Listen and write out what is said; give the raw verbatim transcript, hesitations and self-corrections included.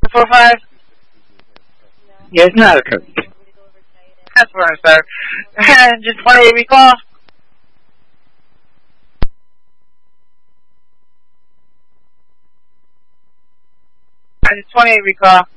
four five? Yeah, it's not a code. That's where I start. Just twenty-eight recall. Just twenty-eight recall.